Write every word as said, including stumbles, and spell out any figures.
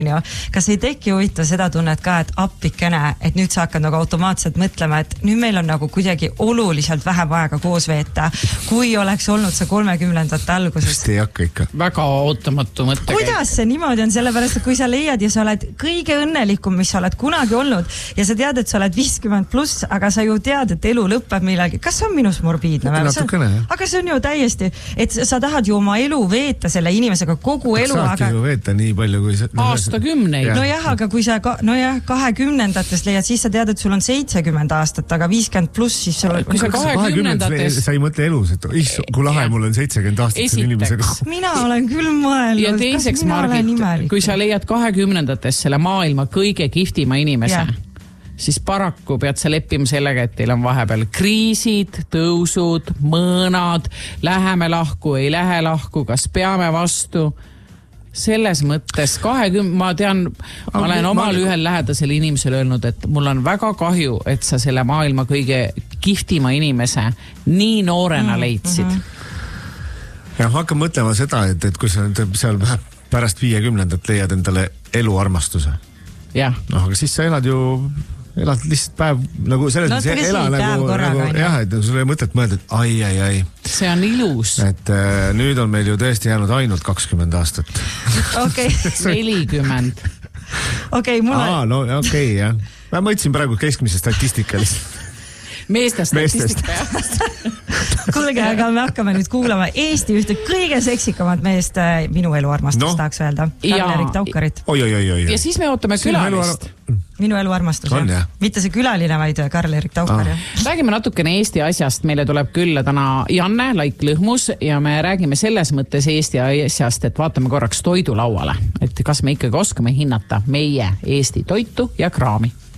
kas ei teki huvitav seda tunnet ka, et appikene, et nüüd sa hakkad nagu automaatselt mõtlema, et nüüd meil on nagu kuidagi oluliselt vähem aega koos veeta, kui oleks olnud see kolmekümnendate alguses. Ei hakka ikka. Väga ootamatu mõtte. Kuidas see niimoodi on? Sellepärast, et kui sa leiad ja sa oled kõige õnnelikum, mis sa oled kunagi olnud ja sa tead, et sa oled viiskümmend pluss, aga sa ju tead, et elu lõpeb millegi. Kas see on minus morbiidne? Natukene, jah. Aga see on ju täiesti, et sa tahad ju oma elu veeta selle inimesega kogu elu. Saadki aga... ju veeta nii palju, kui sa... Aastakümneid. No jah, aga kui sa ka, no jah, kahekümnendates leiad, siis sa tead, et sul on seitsekümmend aastat, aga viiskümmend pluss, siis sul on... Kui sa kahekümnendates... Sa ei mõtle elus, et is, kui lahe mul on seitsekümmend aastat selle inimesega. Mina olen küll mõelnud. Ja teiseks, Margit, kui sa leiad kahekümnendates selle maailma kõige kihvtima inimese, ja. Siis paraku pead sa leppima sellega, et teil on vahepeal kriisid, tõusud, mõõnad, läheme lahku, ei lähe lahku, kas peame vastu... Selles mõttes kahekümne, ma tean, ma olen omal ühel lähedasel inimesel öelnud, et mul on väga kahju, et sa selle maailma kõige kihvtima inimese nii noorena leidsid. Mm-hmm. Ja hakka mõtlema seda, et, et kui sa seal pärast viiekümnendat leiad endale eluarmastuse. Ja. No, aga siis sa elad ju... elad lihtsalt päev, nagu selles no, mõttes ela nagu, nagu jah, et sul ei mõtet mõelda, et ai, ai, ai. See on ilus. Et äh, nüüd on meil ju tõesti jäänud ainult kakskümmend aastat. Okei. nelikümmend. Okei, mul on... Aa, no okei, okay, jah. Ma mõtlesin praegu keskmise statistikalist. Meeste statistika. Kuulge, aga me hakkame nüüd kuulama Eesti ühte kõige seksikamat meest, minu elu armastus no. tahaks öelda. Karl-Erik Taukarit. Oi, oi, oi, oi. Ja siis me ootame külalist. Minu elu armastus. On, mitte see külaline, vaid Karl-Erik Taukar. Räägime natukene Eesti asjast. Meile tuleb külla täna Janne Laik-Lõhmus ja me räägime selles mõttes Eesti asjast, et vaatame korraks toidulauale. Et kas me ikkagi oskame hinnata meie Eesti toitu ja kraami.